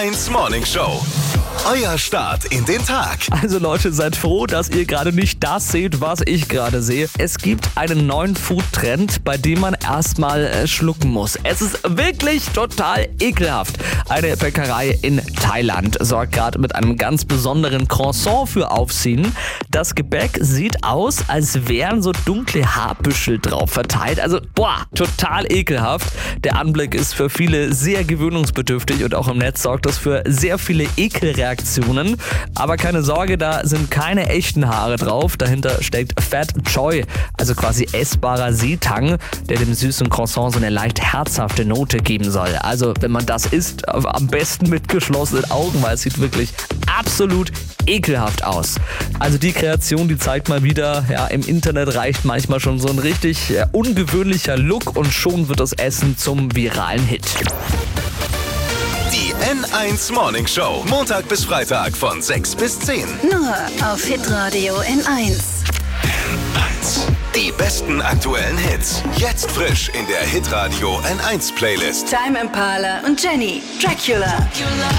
1 Morning Show. Euer Start in den Tag. Also Leute, seid froh, dass ihr gerade nicht das seht, was ich gerade sehe. Es gibt einen neuen Food-Trend, bei dem man erstmal schlucken muss. Es ist wirklich total ekelhaft. Eine Bäckerei in Thailand sorgt gerade mit einem ganz besonderen Croissant für Aufsehen. Das Gebäck sieht aus, als wären so dunkle Haarbüschel drauf verteilt. Also, total ekelhaft. Der Anblick ist für viele sehr gewöhnungsbedürftig und auch im Netz sorgt das für sehr viele Ekelreaktionen. Aber keine Sorge, da sind keine echten Haare drauf. Dahinter steckt Fat Choy, also quasi essbarer Seetang, der dem süßen Croissant so eine leicht herzhafte Note geben soll. Also wenn man das isst, am besten mit geschlossenen Augen, weil es sieht wirklich absolut ekelhaft aus. Also die Kreation, die zeigt mal wieder, im Internet reicht manchmal schon so ein richtig ungewöhnlicher Look und schon wird das Essen zum viralen Hit. Die N1 Morning Show. Montag bis Freitag von 6 bis 10. Nur auf Hitradio N1. Die besten aktuellen Hits. Jetzt frisch in der Hitradio N1 Playlist. Time Impala und Jenny. Dracula.